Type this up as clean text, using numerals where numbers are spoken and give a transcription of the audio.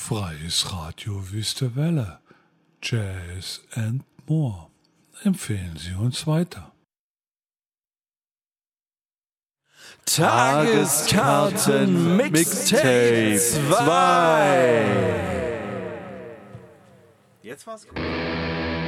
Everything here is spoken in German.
Freies Radio Wüste Welle. Jazz and more. Empfehlen Sie uns weiter. Tageskarten Mixtape 2. Jetzt war's gut.